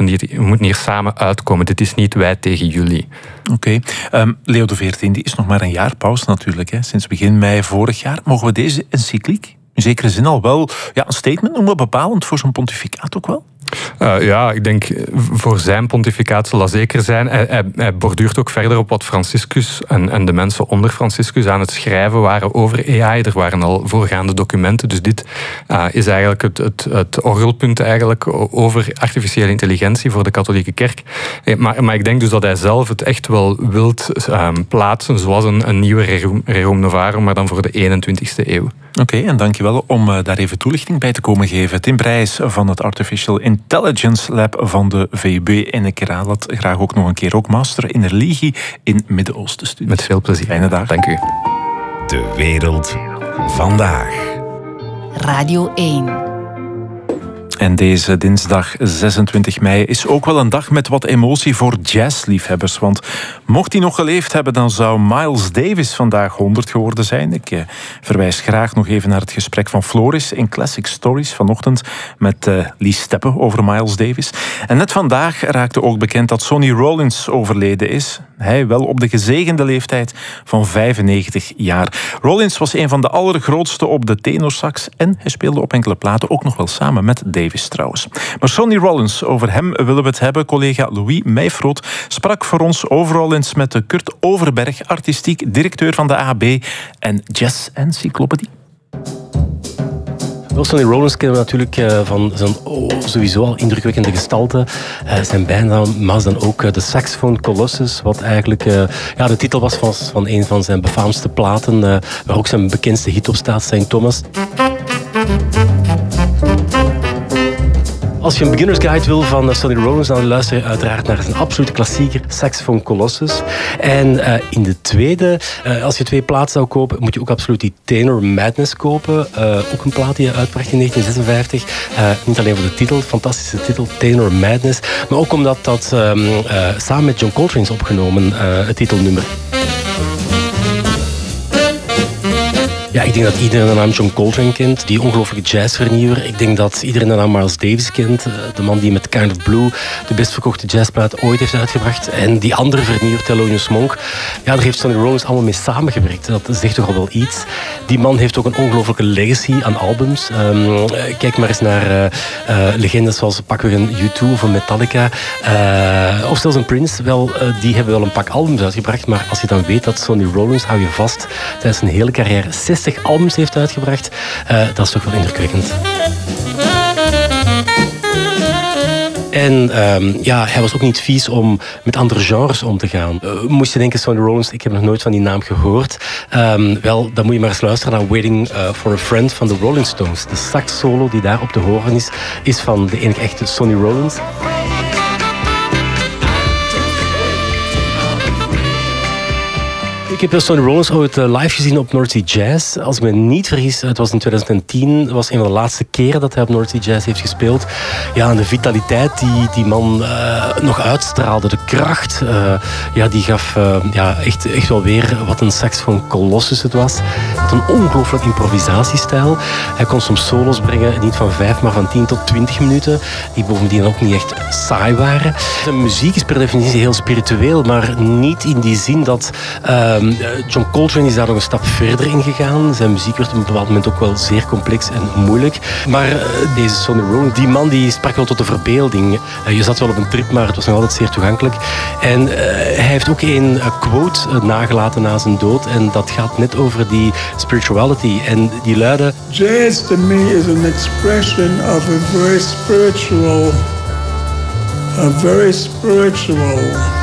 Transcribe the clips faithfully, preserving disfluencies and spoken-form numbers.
moeten hier, we moeten hier samen uitkomen. Dit is niet wij tegen jullie. Oké. Okay. Um, Leo de veertien, die is nog maar een jaar pauze natuurlijk. Hè. Sinds begin mei vorig jaar. Mogen we deze encycliek in zekere zin al wel ja, een statement noemen, bepalend voor zijn pontificaat ook wel? Uh, ja, ik denk voor zijn pontificaat zal dat zeker zijn. Hij, hij, hij borduurt ook verder op wat Franciscus en, en de mensen onder Franciscus aan het schrijven waren over A I. Er waren al voorgaande documenten, dus dit uh, is eigenlijk het, het, het orgelpunt eigenlijk over artificiële intelligentie voor de katholieke kerk. Maar, maar ik denk dus dat hij zelf het echt wel wilt um, plaatsen zoals een, een nieuwe Rerum, Rerum Novarum, maar dan voor de eenentwintigste eeuw. Oké, okay, en dankjewel om uh, daar even toelichting bij te komen geven. Tim Brijs van het Artificial Intelligence Lab van de V U B. En ik herhaal het graag ook nog een keer. Ook master in religie in Midden-Oosten studies. Met veel plezier. Fijne dag. Dank u. De wereld vandaag. Radio één. En deze dinsdag zesentwintig mei is ook wel een dag met wat emotie voor jazzliefhebbers. Want mocht hij nog geleefd hebben, dan zou Miles Davis vandaag honderd geworden zijn. Ik eh, verwijs graag nog even naar het gesprek van Floris in Classic Stories vanochtend met uh, Lies Steppe over Miles Davis. En net vandaag raakte ook bekend dat Sonny Rollins overleden is. Hij wel op de gezegende leeftijd van vijfennegentig jaar. Rollins was een van de allergrootste op de tenorsax en hij speelde op enkele platen ook nog wel samen met Davis trouwens. Maar Sonny Rollins, over hem willen we het hebben. Collega Louis Meijfroot sprak voor ons over Rollins met de Kurt Overberg, artistiek directeur van de A B en Jazz Encyclopedie. Wel, Sonny Rollins kennen we natuurlijk uh, van zijn oh, sowieso al indrukwekkende gestalte. Uh, zijn bijnaam was dan ook uh, de Saxophone Colossus, wat eigenlijk uh, ja, de titel was van, van een van zijn befaamste platen, uh, waar ook zijn bekendste hit op staat, Saint Thomas. Als je een beginner's guide wil van Sonny Rollins, dan luister je uiteraard naar zijn absolute klassieker, Saxophone Colossus. En uh, in de tweede, uh, als je twee platen zou kopen, moet je ook absoluut die Tenor Madness kopen. Uh, ook een plaat die hij uitbracht in negentien zesenvijftig. Uh, niet alleen voor de titel, fantastische titel, Tenor Madness. Maar ook omdat dat um, uh, samen met John Coltrane is opgenomen, uh, het titelnummer. Ja, ik denk dat iedereen de naam John Coltrane kent, die ongelooflijke jazzvernieuwer. Ik denk dat iedereen de naam Miles Davis kent, de man die met Kind of Blue de best verkochte jazzplaat ooit heeft uitgebracht. En die andere vernieuwer, Thelonious Monk, ja, daar heeft Sonny Rollins allemaal mee samengewerkt. Dat zegt toch al wel iets. Die man heeft ook een ongelooflijke legacy aan albums. Um, kijk maar eens naar uh, uh, legendes zoals pakweg een U twee of een Metallica. Uh, of zelfs een Prince. Wel, uh, die hebben wel een pak albums uitgebracht, maar als je dan weet dat Sonny Rollins, hou je vast, tijdens zijn hele carrière zestig albums heeft uitgebracht, uh, dat is toch wel indrukwekkend. En um, ja, hij was ook niet vies om met andere genres om te gaan. Uh, moest je denken, Sonny Rollins, ik heb nog nooit van die naam gehoord. Um, wel, dan moet je maar eens luisteren naar Waiting uh, for a Friend van de Rolling Stones. De sax solo die daar op te horen is, is van de enige echte Sonny Rollins. Ik heb Sonny Rollins ooit live gezien op North Sea Jazz. Als ik me niet vergis, het was in twintig tien. Het was een van de laatste keren dat hij op North Sea Jazz heeft gespeeld. Ja, en de vitaliteit die die man uh, nog uitstraalde, de kracht, uh, ja, die gaf uh, ja, echt, echt wel weer wat een saxophone colossus het was. Met een ongelooflijk improvisatiestijl. Hij kon soms solos brengen, niet van vijf, maar van tien tot twintig minuten. Die bovendien ook niet echt saai waren. Zijn muziek is per definitie heel spiritueel, maar niet in die zin dat Uh, John Coltrane is daar nog een stap verder in gegaan. Zijn muziek werd op een bepaald moment ook wel zeer complex en moeilijk. Maar uh, deze Sonny Rollins, die man die sprak wel tot de verbeelding. Uh, je zat wel op een trip, maar het was nog altijd zeer toegankelijk. En uh, hij heeft ook een uh, quote uh, nagelaten na zijn dood. En dat gaat net over die spirituality. En die luidde: Jazz to me is an expression of a very spiritual, a very spiritual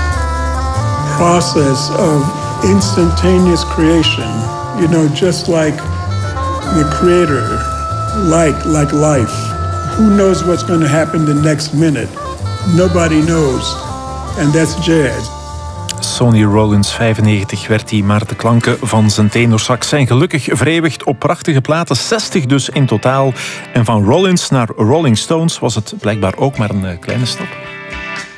process of instantaneous creation, you know, just like the creator, like like life. Who knows what's going to happen the next minute? Nobody knows. And that's jazz. Sonny Rollins, vijfennegentig werd hij, maar de klanken van zijn tenorsax zijn gelukkig vereeuwigd op prachtige platen, zestig dus in totaal. En van Rollins naar Rolling Stones was het blijkbaar ook maar een kleine stap.